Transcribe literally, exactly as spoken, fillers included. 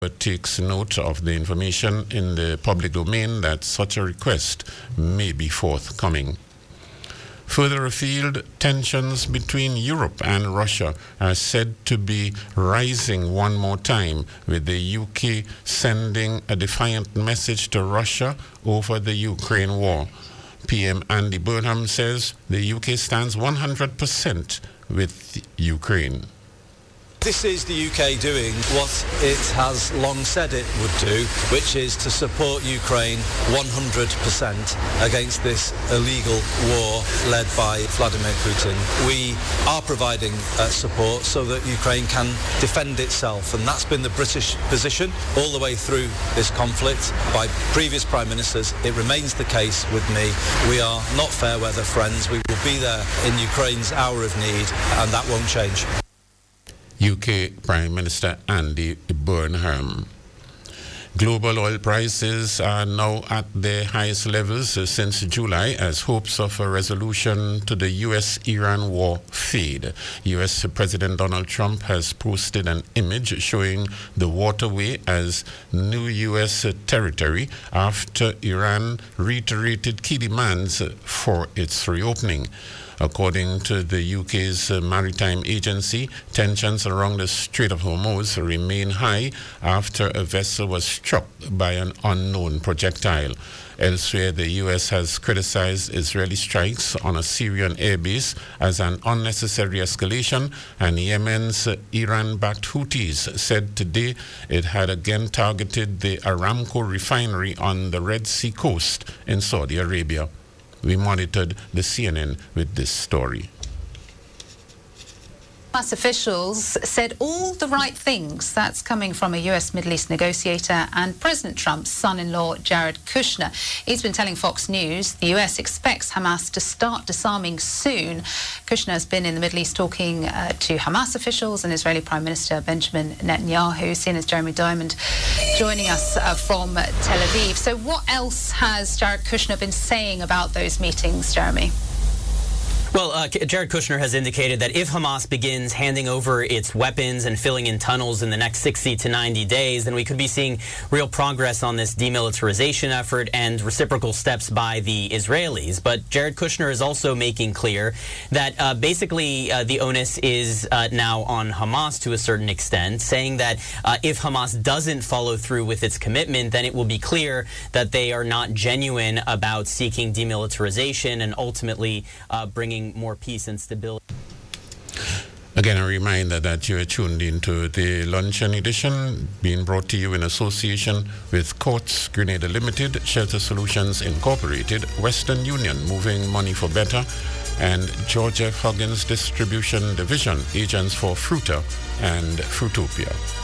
takes note of the information in the public domain that such a request may be forthcoming. Further afield, tensions between Europe and Russia are said to be rising one more time, with the U K sending a defiant message to Russia over the Ukraine war. P M Andy Burnham says the U K stands one hundred percent with Ukraine. This is the U K doing what it has long said it would do, which is to support Ukraine one hundred percent against this illegal war led by Vladimir Putin. We are providing uh, support so that Ukraine can defend itself, and that's been the British position all the way through this conflict by previous Prime Ministers. It remains the case with me. We are not fair weather friends. We will be there in Ukraine's hour of need, and that won't change. U K Prime Minister Andy Burnham. Global oil prices are now at their highest levels since July as hopes of a resolution to the U S Iran war fade. U S President Donald Trump has posted an image showing the waterway as new U S territory after Iran reiterated key demands for its reopening. According to the U K's maritime agency, tensions around the Strait of Hormuz remain high after a vessel was struck by an unknown projectile. Elsewhere, the U S has criticized Israeli strikes on a Syrian airbase as an unnecessary escalation, and Yemen's Iran-backed Houthis said today it had again targeted the Aramco refinery on the Red Sea coast in Saudi Arabia. We monitored the C N N with this story. Hamas officials said all the right things. That's coming from a U S Middle East negotiator and President Trump's son-in-law, Jared Kushner. He's been telling Fox News the U S expects Hamas to start disarming soon. Kushner has been in the Middle East talking uh, to Hamas officials and Israeli Prime C Benjamin Netanyahu. Seen as Jeremy Diamond joining us uh, from Tel Aviv. So what else has Jared Kushner been saying about those meetings, Jeremy? Well, uh, Jared Kushner has indicated that if Hamas begins handing over its weapons and filling in tunnels in the next sixty to ninety days, then we could be seeing real progress on this demilitarization effort and reciprocal steps by the Israelis. But Jared Kushner is also making clear that uh, basically uh, the onus is uh, now on Hamas to a certain extent, saying that uh, if Hamas doesn't follow through with its commitment, then it will be clear that they are not genuine about seeking demilitarization and ultimately uh, bringing more peace and stability. Again, a reminder that you are tuned into the Luncheon Edition, being brought to you in association with Courts Grenada Limited, Shelter Solutions Incorporated, Western Union, Moving Money for Better, and George F. Huggins Distribution Division, agents for Fruta and Fruitopia.